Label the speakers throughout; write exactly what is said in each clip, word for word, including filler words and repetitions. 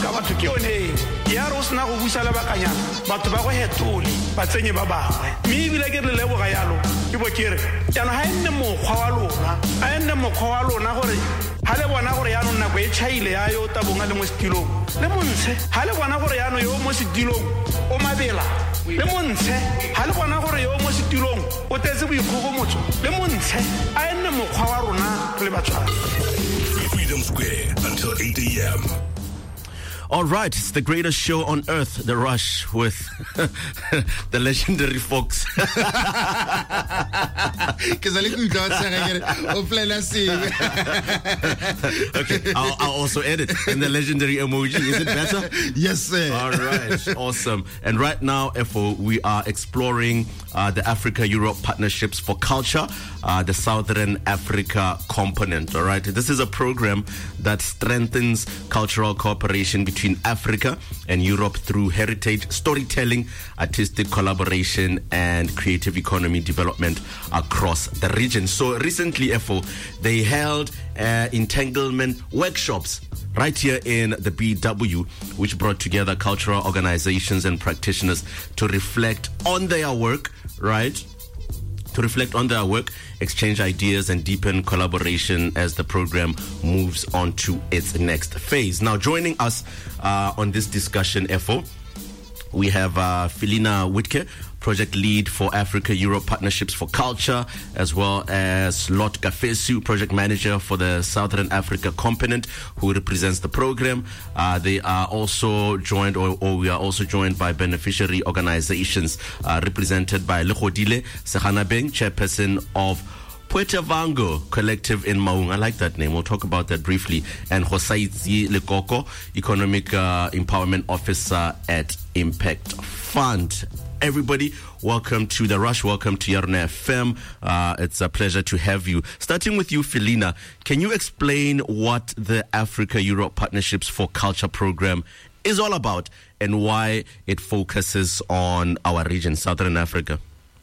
Speaker 1: hloka batho ke yone ya re o sena go busa le bakanyana batho ba go hetole ba tsenye ba bangwe mme ebile ke re leboga yalo ke bo ke re yana ha enne mokgwa wa lona a enne mokgwa wa lona gore ha le bona gore yana nako e chaile ya yo tabonga le mo setilong le montshe ha le bona gore yana yo mo setilong o mabela le montshe ha le bona gore yo mo setilong o tetse boikgogomotso le montshe a enne mokgwa wa rona le batswadi.
Speaker 2: Freedom Square until eight a.m.
Speaker 3: All right, it's the greatest show on earth, The Rush, with the legendary Fox. Okay, I'll, I'll also edit. And the legendary emoji, is it better?
Speaker 4: Yes, sir.
Speaker 3: All right, awesome. And right now, F O, we are exploring uh, the Africa-Europe Partnerships for Culture, uh, the Southern Africa component, all right? This is a program that strengthens cultural cooperation between between Africa and Europe through heritage, storytelling, artistic collaboration, and creative economy development across the region. So recently, F O, they held uh, entanglement workshops right here in the B W, which brought together cultural organizations and practitioners to reflect on their work, right? To reflect on their work, exchange ideas, and deepen collaboration as the program moves on to its next phase. Now, joining us uh, on this discussion, F O, we have uh, Felina Whitke, project lead for Africa-Europe Partnerships for Culture, as well as Lot Kafesu, project manager for the Southern Africa component, who represents the program. Uh, they are also joined, or, or we are also joined by beneficiary organizations, uh, represented by Lekgodile Sekhanabeng, chairperson of Poetavango Collective in Maung. I like that name. We'll talk about that briefly. And Hosaitsi Lekoko, Economic uh, Empowerment Officer at Impact Fund. Everybody, welcome to The Rush. Welcome to Yarona F M. Uh, it's a pleasure to have you. Starting with you, Felina, can you explain what the Africa-Europe Partnerships for Culture program is all about and why it focuses on our region, Southern Africa?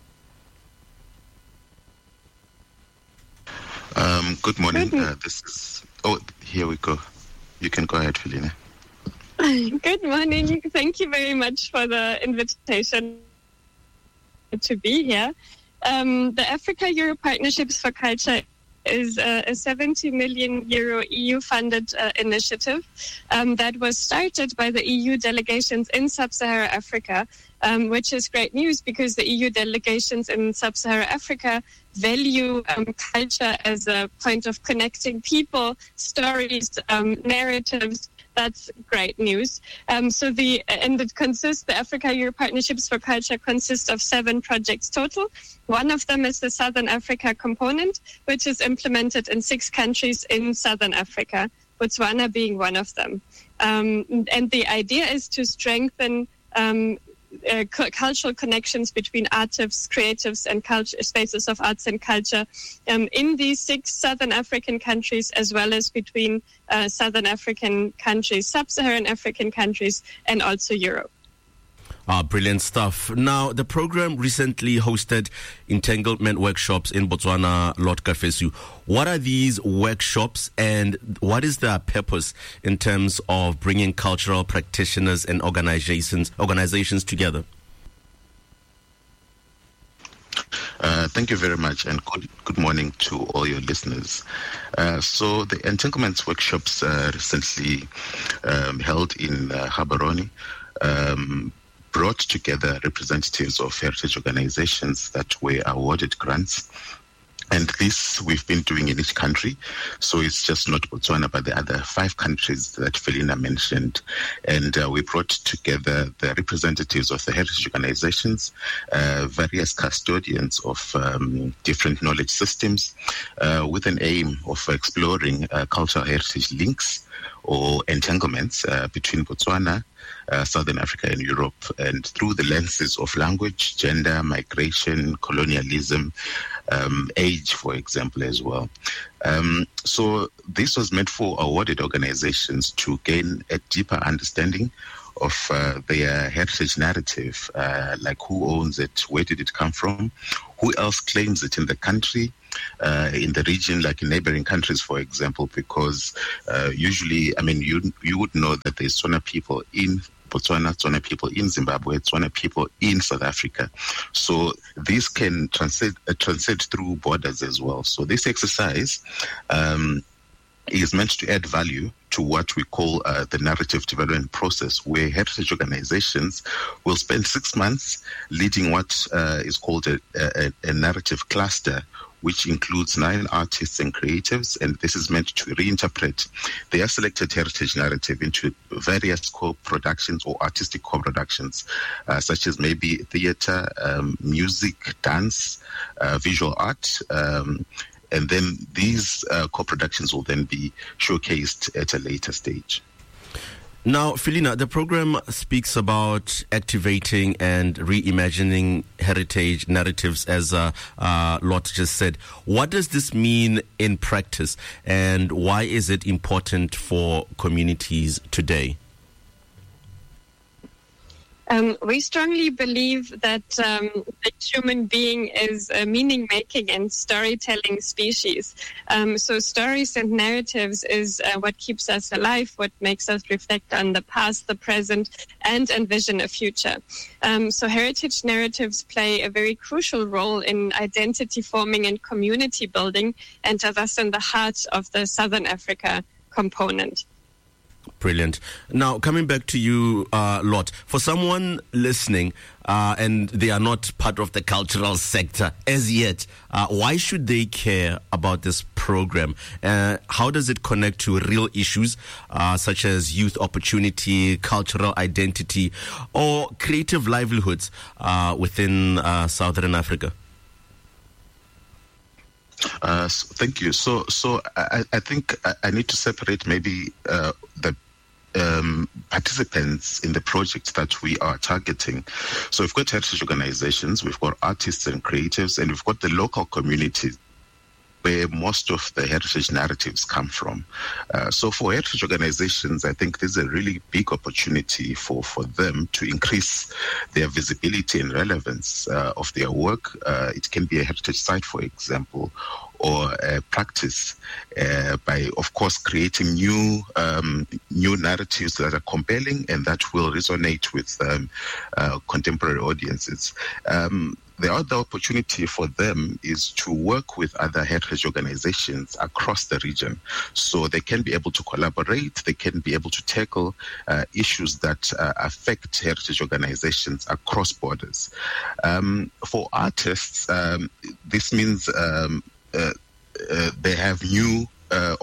Speaker 5: Um, good morning. Uh, this is... Oh, here we go. You can go ahead, Felina.
Speaker 6: Good morning. Thank you very much for the invitation to be here. Um, the Africa-Europe Partnerships for Culture is a, a seventy million euro E U-funded uh, initiative um, that was started by the E U delegations in Sub-Saharan Africa, um, which is great news because the E U delegations in Sub-Saharan Africa value um, culture as a point of connecting people, stories, um, narratives. That's great news. Um, so the and it consists the Africa-Europe Partnerships for Culture consists of seven projects total. One of them is the Southern Africa component, which is implemented in six countries in Southern Africa, Botswana being one of them. Um, and the idea is to strengthen um, Uh, cu- cultural connections between artists, creatives, and culture, spaces of arts and culture um, in these six Southern African countries, as well as between uh, Southern African countries, Sub-Saharan African countries, and also Europe.
Speaker 3: Ah, brilliant stuff. Now, the program recently hosted entanglement workshops in Botswana, Lot Kafesu. What are these workshops and what is their purpose in terms of bringing cultural practitioners and organizations organizations together?
Speaker 5: Uh, thank you very much, and good, good morning to all your listeners. Uh, so the entanglements workshops uh, recently um, held in uh, Gaborone um, brought together representatives of heritage organizations that were awarded grants. And this we've been doing in each country. So it's just not Botswana, but the other five countries that Felina mentioned. And uh, we brought together the representatives of the heritage organizations, uh, various custodians of um, different knowledge systems, uh, with an aim of exploring uh, cultural heritage links or entanglements uh, between Botswana, Uh, Southern Africa and Europe, and through the lenses of language, gender, migration, colonialism, um, age, for example, as well. Um, so this was meant for awarded organizations to gain a deeper understanding of uh, their heritage narrative, uh, like who owns it, where did it come from, who else claims it in the country, uh, in the region, like in neighboring countries, for example, because uh, usually, I mean, you you would know that there's Tswana people in Botswana, Tswana people in Zimbabwe, Tswana people in South Africa. So this can transcend, uh, transcend through borders as well. So this exercise um, is meant to add value to what we call uh, the narrative development process, where heritage organizations will spend six months leading what uh, is called a, a, a narrative cluster, which includes nine artists and creatives, and this is meant to reinterpret their selected heritage narrative into various co-productions or artistic co-productions, uh, such as maybe theater, um, music, dance, uh, visual art, um, and then these uh, co-productions will then be showcased at a later stage.
Speaker 3: Now, Felina, the program speaks about activating and reimagining heritage narratives, as uh, uh, Lot just said. What does this mean in practice, and why is it important for communities today?
Speaker 6: Um, we strongly believe that um, the human being is a meaning-making and storytelling species. Um, so stories and narratives is uh, what keeps us alive, what makes us reflect on the past, the present, and envision a future. Um, so heritage narratives play a very crucial role in identity forming and community building, and are thus in the heart of the Southern Africa component.
Speaker 3: Brilliant. Now, coming back to you, uh, Lot, for someone listening uh, and they are not part of the cultural sector as yet, uh, why should they care about this program? Uh, how does it connect to real issues uh, such as youth opportunity, cultural identity, or creative livelihoods uh, within uh, Southern Africa?
Speaker 5: Uh, so thank you. So, so I, I think I need to separate maybe uh, the um, participants in the project that we are targeting. So we've got heritage organizations, we've got artists and creatives, and we've got the local community where most of the heritage narratives come from. Uh, so for heritage organizations, I think there's a really big opportunity for, for them to increase their visibility and relevance uh, of their work. Uh, it can be a heritage site, for example, or a practice uh, by, of course, creating new um, new narratives that are compelling and that will resonate with um, uh, contemporary audiences. Um, The other opportunity for them is to work with other heritage organizations across the region. So they can be able to collaborate, they can be able to tackle uh, issues that uh, affect heritage organizations across borders. Um, for artists, um, this means um, uh, uh, they have new uh,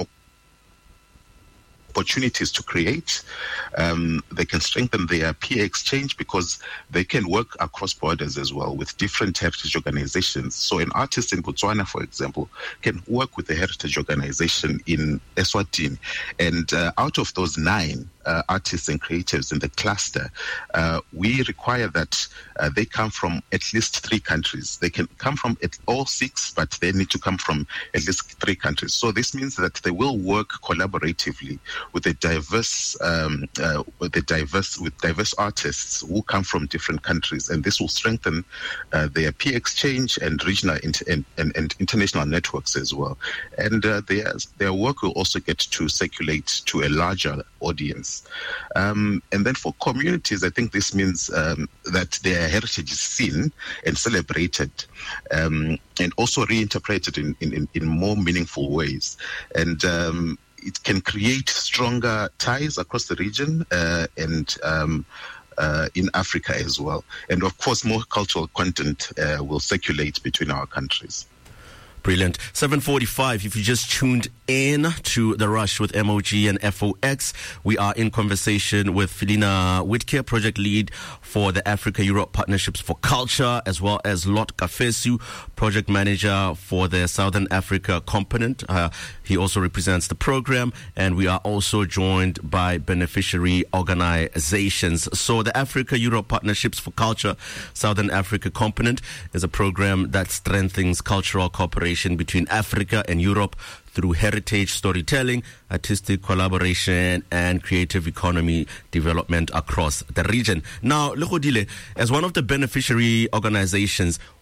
Speaker 5: opportunities to create. Um, they can strengthen their peer exchange because they can work across borders as well with different heritage organizations. So an artist in Botswana, for example, can work with a heritage organization in Eswatini. And uh, out of those nine uh, artists and creatives in the cluster, uh, we require that uh, they come from at least three countries. They can come from at all six, but they need to come from at least three countries. So this means that they will work collaboratively with a diverse, um, uh, with a diverse, with diverse artists who come from different countries, and this will strengthen uh, their peer exchange and regional inter- and, and, and international networks as well. And uh, their their work will also get to circulate to a larger audience. Um, and then for communities, I think this means um, that their heritage is seen and celebrated, um, and also reinterpreted in, in, in more meaningful ways. And um, it can create stronger ties across the region uh, and um, uh, in Africa as well. And of course, more cultural content uh, will circulate between our countries.
Speaker 3: Brilliant. seven forty-five, if you just tuned in to The Rush with M O G and F O X, we are in conversation with Felina Whitcare, project lead for the Africa-Europe Partnerships for Culture, as well as Lot Kafesu, project manager for the Southern Africa component. Uh, he also represents the program, and we are also joined by beneficiary organizations. So the Africa-Europe Partnerships for Culture, Southern Africa component, is a program that strengthens cultural cooperation between Africa and Europe through heritage storytelling, artistic collaboration, and creative economy development across the region. Now, Legodile, as one of the beneficiary organizations,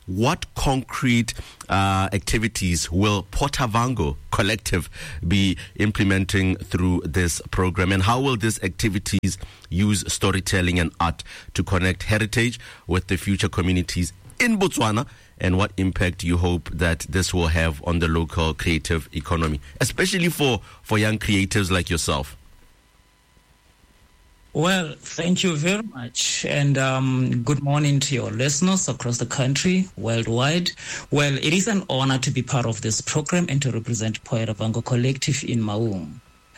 Speaker 3: what concrete uh, activities will Portavango Collective be implementing through this program, and how will these activities use storytelling and art to connect heritage with the future communities in Botswana, and what impact you hope that this will have on the local creative economy, especially for, for young creatives like yourself?
Speaker 4: Well, thank you very much, and um, good morning to your listeners across the country, worldwide. Well, it is an honor to be part of this program and to represent Portavango Collective in Maun.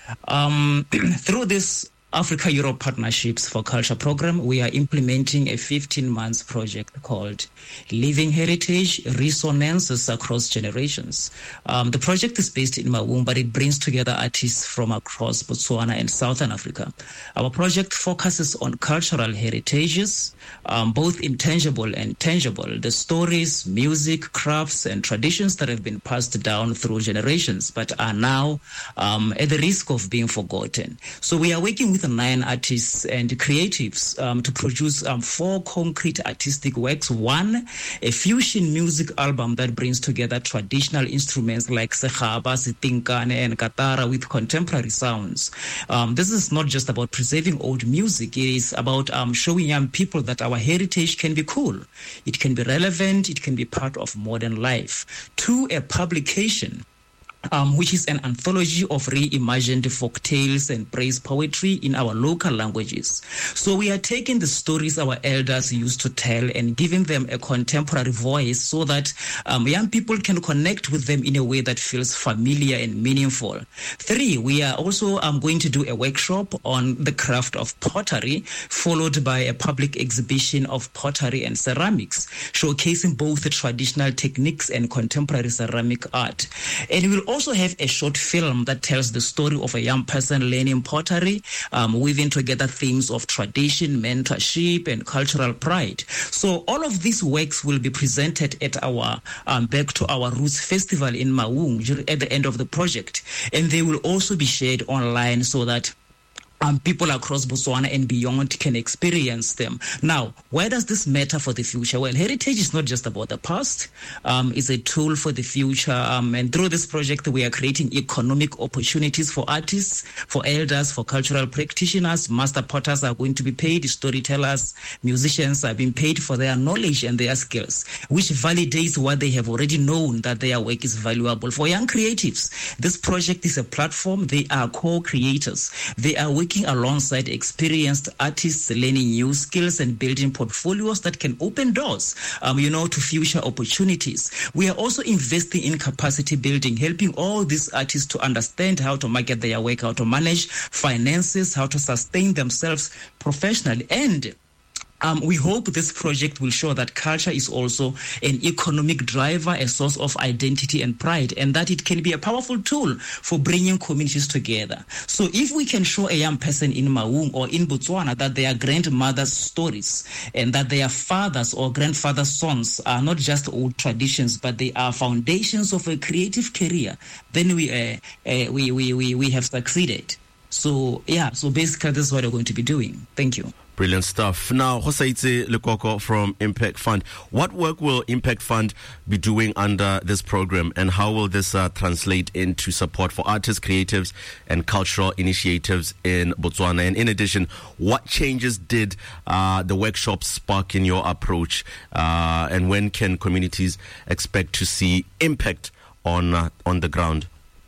Speaker 4: Um, through this Africa-Europe Partnerships for Culture program, we are implementing a fifteen-month project called Living Heritage Resonances Across Generations. Um, the project is based in Maun, but it brings together artists from across Botswana and Southern Africa. Our project focuses on cultural heritages, um, both intangible and tangible, the stories, music, crafts, and traditions that have been passed down through generations, but are now um, at the risk of being forgotten. So we are working with nine artists and creatives um, to produce um, four concrete artistic works. One, a fusion music album that brings together traditional instruments like sekgaba, sitinkane, and katara with contemporary sounds. Um, this is not just about preserving old music. It is about um, showing young people that our heritage can be cool. It can be relevant. It can be part of modern life. Two, a publication Um, which is an anthology of reimagined folk tales and praise poetry in our local languages. So we are taking the stories our elders used to tell and giving them a contemporary voice so that um, young people can connect with them in a way that feels familiar and meaningful. Three, we are also um, going to do a workshop on the craft of pottery, followed by a public exhibition of pottery and ceramics, showcasing both the traditional techniques and contemporary ceramic art. And we'll also have a short film that tells the story of a young person learning pottery, um, weaving together themes of tradition, mentorship, and cultural pride. So all of these works will be presented at our um, Back to Our Roots Festival in Maun at the end of the project. And they will also be shared online so that Um, people across Botswana and beyond can experience them. Now, why does this matter for the future? Well, heritage is not just about the past. Um, it's a tool for the future. Um, and through this project, we are creating economic opportunities for artists, for elders, for cultural practitioners. Master potters are going to be paid. Storytellers, musicians are being paid for their knowledge and their skills, which validates what they have already known, that their work is valuable. For young creatives, this project is a platform. They are co-creators. They are working alongside experienced artists, learning new skills and building portfolios that can open doors, um, you know, to future opportunities. We are also investing in capacity building, helping all these artists to understand how to market their work, how to manage finances, how to sustain themselves professionally. And Um, we hope this project will show that culture is also an economic driver, a source of identity and pride, and that it can be a powerful tool for bringing communities together. So if we can show a young person in Maun or in Botswana that their grandmother's stories and that their fathers or grandfathers' songs are not just old traditions, but they are foundations of a creative career, then we uh, uh, we, we, we, we have succeeded. So, yeah, so basically this is what we're going to be doing. Thank you.
Speaker 3: Brilliant stuff. Now, Hosaitse Lekoko from Impact Fund. What work will Impact Fund be doing under this program, and how will this uh, translate into support for artists, creatives, and cultural initiatives in Botswana? And in addition, what changes did uh, the workshop spark in your approach, uh, and when can communities expect to see impact on uh, on the ground?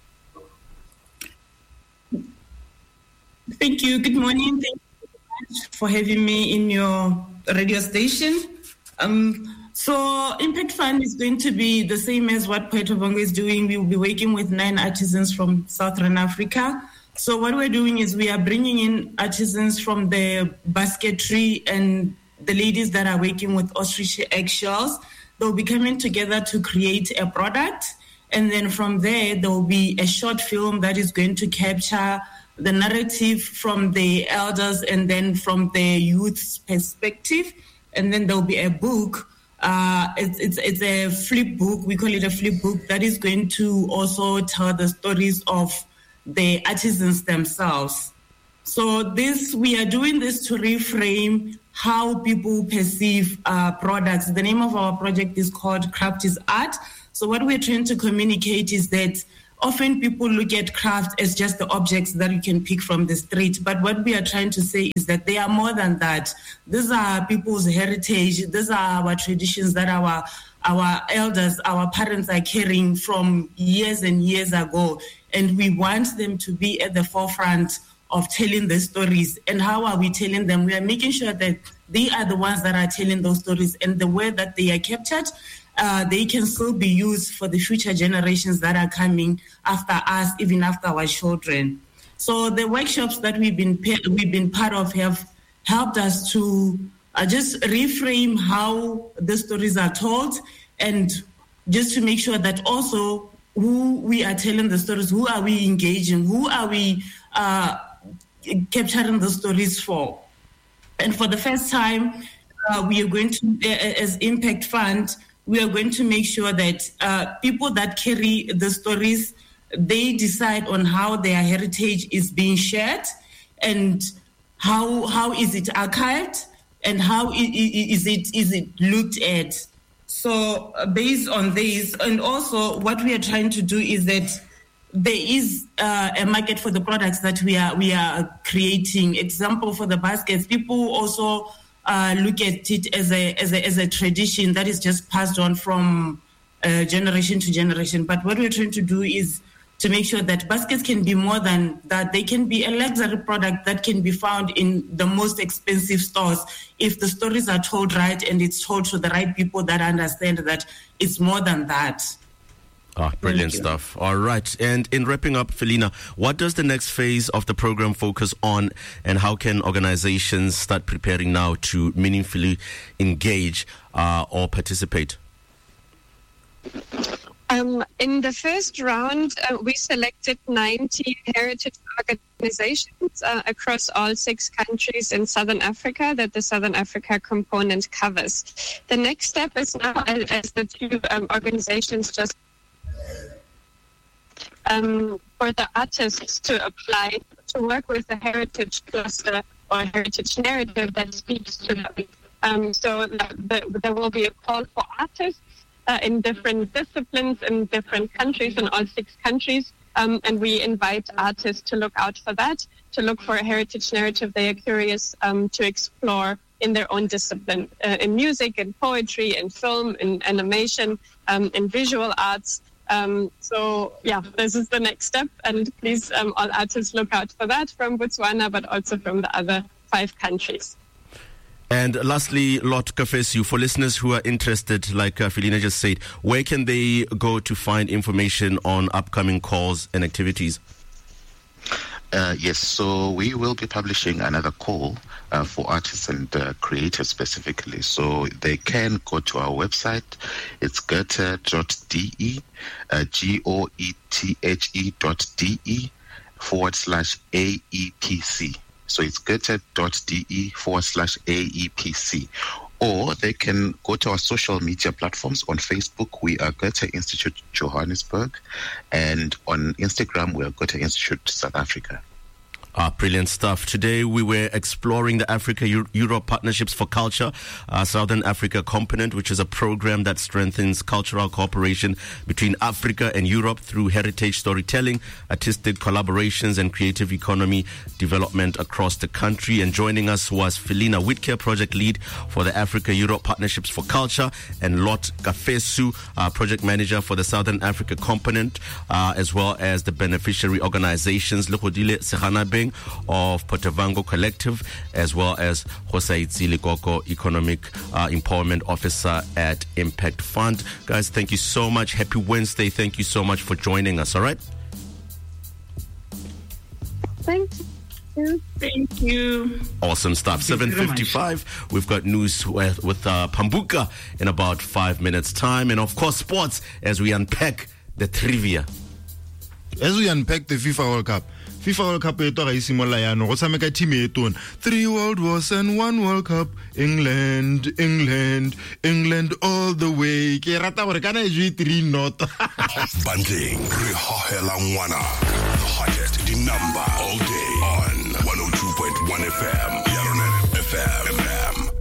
Speaker 7: Thank you. Good morning. Thank you for having me in your radio station. Um, so Impact Fund is going to be the same as what Portavango is doing. We will be working with nine artisans from Southern Africa. So what we're doing is we are bringing in artisans from the basketry and the ladies that are working with ostrich eggshells. They'll be coming together to create a product. And then from there, there will be a short film that is going to capture the narrative from the elders and then from the youth's perspective. And then there'll be a book. Uh, it's, it's, it's a flip book. We call it a flip book that is going to also tell the stories of the artisans themselves. So this, we are doing this to reframe how people perceive uh, products. The name of our project is called Craft is Art. So what we're trying to communicate is that often people look at craft as just the objects that you can pick from the street. But what we are trying to say is that they are more than that. These are people's heritage. These are our traditions that our our elders, our parents are carrying from years and years ago. And we want them to be at the forefront of telling the stories. And how are we telling them? We are making sure that they are the ones that are telling those stories, and the way that they are captured, uh, they can still be used for the future generations that are coming after us, even after our children. So the workshops that we've been we've been part of have helped us to uh, just reframe how the stories are told, and just to make sure that also who we are telling the stories, who are we engaging, who are we uh, capturing the stories for. And for the first time, uh, we are going to, uh, as Impact Fund, we are going to make sure that uh, people that carry the stories, they decide on how their heritage is being shared, and how how is it archived, and how is it is it looked at. So uh, based on this, and also what we are trying to do is that there is uh, a market for the products that we are we are creating. Example, for the baskets, people also uh, look at it as a as a as a tradition that is just passed on from uh, generation to generation. But what we're trying to do is to make sure that baskets can be more than that. They can be a luxury product that can be found in the most expensive stores if the stories are told right and it's told to the right people that understand that it's more than that.
Speaker 3: Ah, brilliant stuff. All right. And in wrapping up, Felina, what does the next phase of the program focus on, and how can organizations start preparing now to meaningfully engage uh, or participate?
Speaker 6: Um, in the first round, uh, we selected ninety heritage organizations uh, across all six countries in Southern Africa that the Southern Africa component covers. The next step is now, as the two um, organizations just um, for the artists to apply to work with the heritage cluster or heritage narrative that speaks to them. Um, so the, the, there will be a call for artists Uh, in different disciplines in different countries, in all six countries. Um, and we invite artists to look out for that, to look for a heritage narrative they are curious um, to explore in their own discipline, uh, in music, in poetry, in film, in animation, um, in visual arts. Um, so, yeah, this is the next step. And please, um, all artists look out for that from Botswana, but also from the other five countries.
Speaker 3: And lastly, Lot Kafesu, for listeners who are interested, like uh, Felina just said, where can they go to find information on upcoming calls and activities?
Speaker 5: Uh, yes, so we will be publishing another call uh, for artists and uh, creators specifically. So they can go to our website. It's goethe dot d e, uh, G O E T H E dot D E forward slash A E P C. So it's goethe dot d e forward slash A E P C. Or they can go to our social media platforms. On Facebook, we are Goethe Institute Johannesburg. And on Instagram, we are Goethe Institute South Africa.
Speaker 3: Ah, brilliant stuff. Today we were exploring the Africa-Europe Partnerships for Culture, uh, Southern Africa Component, which is a program that strengthens cultural cooperation between Africa and Europe through heritage storytelling, artistic collaborations, and creative economy development across the country. And joining us was Felina Whitcare, Project Lead for the Africa-Europe Partnerships for Culture, and Lot Kafesu, uh, Project Manager for the Southern Africa Component, uh, as well as the beneficiary organizations, Legodile Seganabeng of Potavango Collective, as well as Hosaitsi Likoko, Economic uh, Empowerment Officer at Impact Fund. Guys, thank you so much. Happy Wednesday. Thank you so much for joining us. All right?
Speaker 6: Thank you.
Speaker 7: Thank you.
Speaker 3: Awesome stuff. seven fifty-five. We've got news with, with uh, Pambuka in about five minutes' time. And, of course, sports as we unpack the trivia.
Speaker 8: As we unpack the FIFA World Cup, FIFA World Cup e to ga isimola yana go tshameka team e tona. Three world wars and one World Cup. England, England, England all the way. Ke rata gore kana e three not.
Speaker 2: Bundling re hohela ngwana. The hottest the number all day on one oh two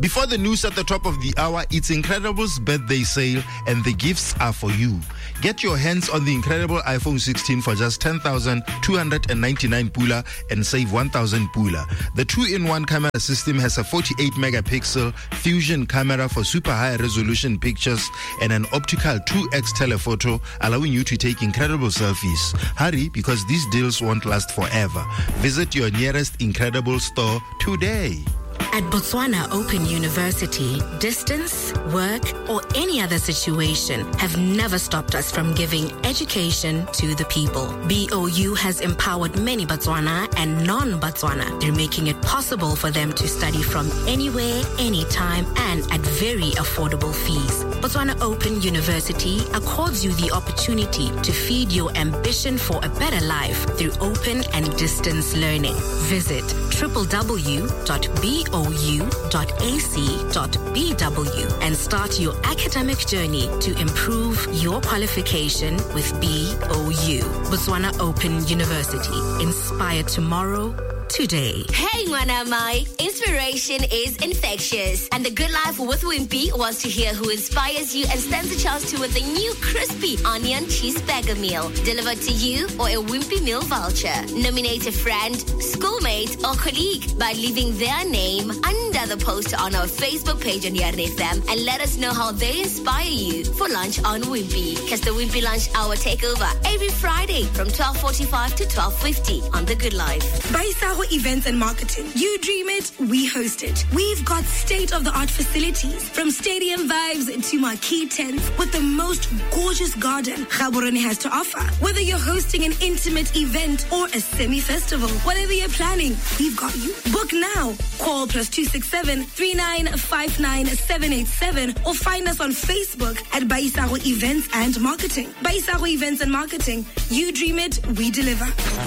Speaker 8: Before the news at the top of the hour, it's Incredible's birthday sale and the gifts are for you. Get your hands on the incredible iPhone sixteen for just ten thousand two hundred ninety-nine pula and save one thousand pula. The two-in-one camera system has a forty-eight megapixel fusion camera for super high resolution pictures and an optical two x telephoto, allowing you to take incredible selfies. Hurry, because these deals won't last forever. Visit your nearest Incredible store today.
Speaker 9: At Botswana Open University, distance, work, or any other situation have never stopped us from giving education to the people. B O U has empowered many Botswana and non-Botswana through making it possible for them to study from anywhere, anytime, and at very affordable fees. Botswana Open University accords you the opportunity to feed your ambition for a better life through open and distance learning. Visit w w w dot b o u dot a c dot b w and start your academic journey to improve your qualification with B O U. Botswana Open University. Inspire tomorrow today.
Speaker 10: Hey, Manamai. Inspiration is infectious. And the Good Life with Wimpy wants to hear who inspires you and stands a chance to win the new crispy onion cheeseburger meal delivered to you or a Wimpy meal voucher. Nominate a friend, schoolmate, or colleague by leaving their name under the post on our Facebook page on Yarn F M and let us know how they inspire you for lunch on Wimpy. Catch the Wimpy Lunch Hour Takeover every Friday from twelve forty-five to twelve fifty on The Good Life.
Speaker 11: Baisago Events and Marketing. You dream it, we host it. We've got state-of-the-art facilities, from stadium vibes to marquee tents with the most gorgeous garden Gaborone has to offer. Whether you're hosting an intimate event or a semi-festival, whatever you're planning, we've got you. Book now. Call plus two six seven, three nine five nine, seven eight seven or find us on Facebook at Baisago Events and Marketing. Baisago Events and Marketing. You dream it, we deliver.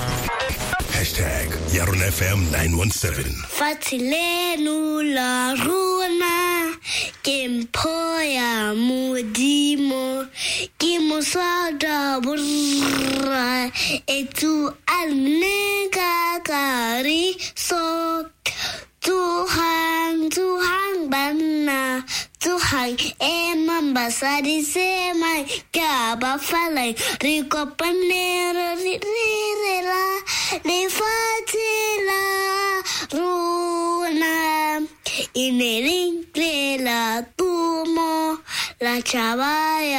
Speaker 2: Hashtag Yarn F M nine one seven.
Speaker 12: Fatilenu la runa, Kimpoya Mudimo, Kimusada Burra, Etu Alnega Kari, so Tuhang, Tuhang Banna, Tuhang, Emambasadi Semai, Gaba Falai, Rico Panera, Rira, Nefatila, Runa, Inering, La Tumo, La Chavaya.